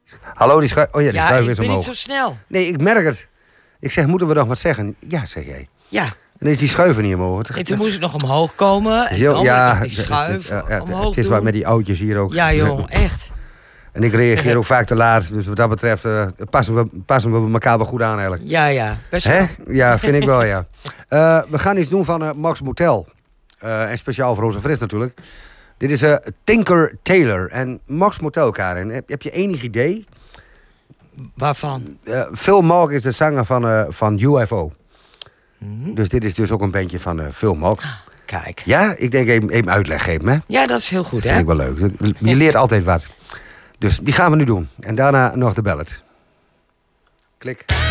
Hallo, die schuif... Oh ja, die schuif is ik ben omhoog. niet zo snel. Nee, ik merk het. Ik zeg, moeten we nog wat zeggen? Ja, zeg jij. Ja. En dan is die schuiven niet omhoog. En toen moest ik nog omhoog komen. En dan die schuif omhoog het is wat met die oudjes hier ook. Ja, joh, echt. En ik reageer ook vaak te laat. Dus wat dat betreft passen we elkaar wel goed aan eigenlijk. Ja, best wel. Ja, vind ik wel, ja. We gaan iets doen van Max Motel. En speciaal voor onze Fris natuurlijk. Dit is Tinker Tailor. En Max Motel, Karin, heb je enig idee? Waarvan? Phil Mogg is de zanger van UFO. Dus dit is dus ook een bandje van Phil Mogg. Kijk. Ja, ik denk even uitleg geven, hè? Ja, dat is heel goed, hè? Vind ik wel leuk. Je leert altijd wat. Dus die gaan we nu doen. En daarna nog de ballad. Klik.